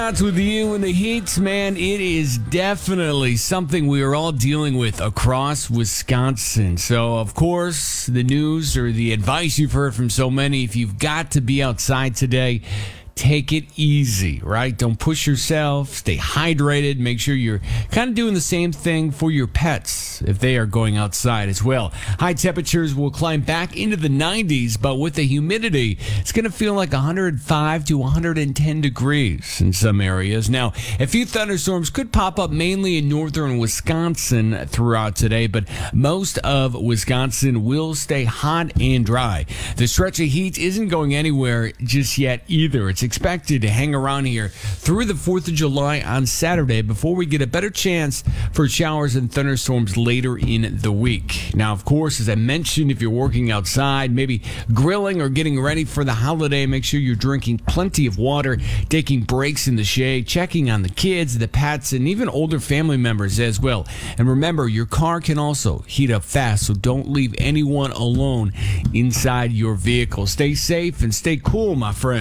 With you in the heat, man, it is definitely something we are all dealing with across Wisconsin. So, of course, the news or the advice you've heard from so many, if you've got to be outside today, take it easy, right? Don't push yourself. Stay hydrated. Make sure you're kind of doing the same thing for your pets if they are going outside as well. High temperatures will climb back into the 90s, but with the humidity, it's going to feel like 105 to 110 degrees in some areas. Now, a few thunderstorms could pop up mainly in northern Wisconsin throughout today, but most of Wisconsin will stay hot and dry. The stretch of heat isn't going anywhere just yet either. It's expected to hang around here through the 4th of July on Saturday before we get a better chance for showers and thunderstorms later in the week. Now, of course, as I mentioned, if you're working outside, maybe grilling or getting ready for the holiday, make sure you're drinking plenty of water, taking breaks in the shade, checking on the kids, the pets, and even older family members as well. And remember, your car can also heat up fast, so don't leave anyone alone inside your vehicle. Stay safe and stay cool, my friend.